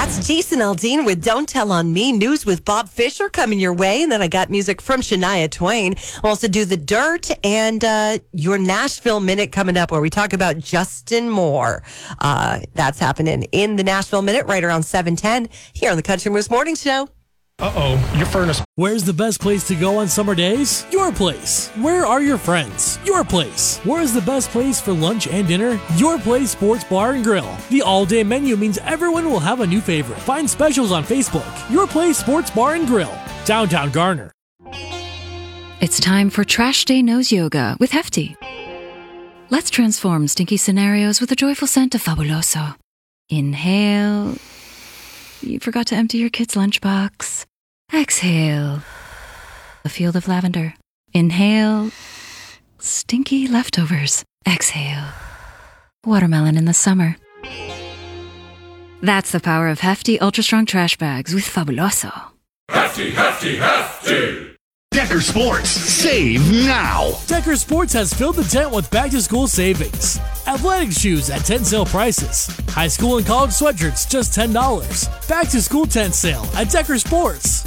That's Jason Aldean with Don't Tell on Me. News with Bob Fisher coming your way. And then I got music from Shania Twain. We'll also do The Dirt and your Nashville Minute coming up where we talk about Justin Moore. That's happening in the Nashville Minute right around 7:10 here on the Country Moose Morning Show. Your furnace. Where's the best place to go on summer days? Your place. Where are your friends? Your place. Where is the best place for lunch and dinner? Your Place Sports Bar and Grill. The all-day menu means everyone will have a new favorite. Find specials on Facebook. Your Place Sports Bar and Grill. Downtown Garner. It's time for Trash Day Nose Yoga with Hefty. Let's transform stinky scenarios with a joyful scent of Fabuloso. Inhale. You forgot to empty your kid's lunchbox. Exhale. A field of lavender. Inhale. Stinky leftovers. Exhale. Watermelon in the summer. That's the power of Hefty Ultra Strong Trash Bags with Fabuloso. Hefty, hefty, hefty! Decker Sports, save now! Decker Sports has filled the tent with back-to-school savings. Athletic shoes at tent sale prices. High school and college sweatshirts just $10. Back-to-school tent sale at Decker Sports.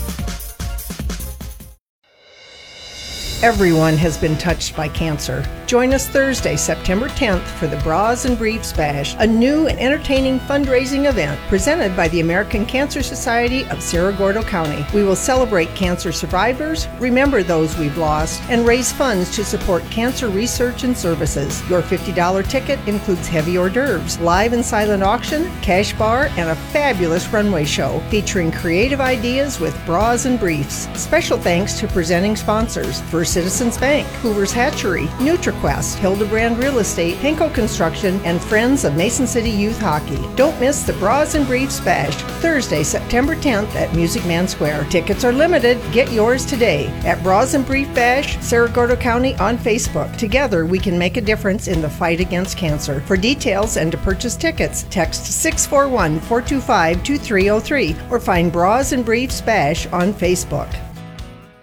Everyone has been touched by cancer. Join us Thursday, September 10th for the Bras and Briefs Bash, a new and entertaining fundraising event presented by the American Cancer Society of Cerro Gordo County. We will celebrate cancer survivors, remember those we've lost, and raise funds to support cancer research and services. Your $50 ticket includes heavy hors d'oeuvres, live and silent auction, cash bar, and a fabulous runway show featuring creative ideas with Bras and Briefs. Special thanks to presenting sponsors: First Citizens Bank, Hoover's Hatchery, NutriQuest, Hildebrand Real Estate, Henko Construction, and Friends of Mason City Youth Hockey. Don't miss the Bras and Briefs Bash, Thursday, September 10th at Music Man Square. Tickets are limited. Get yours today at Bras and Brief Bash, Cerro Gordo County on Facebook. Together, we can make a difference in the fight against cancer. For details and to purchase tickets, text 641-425-2303 or find Bras and Briefs Bash on Facebook.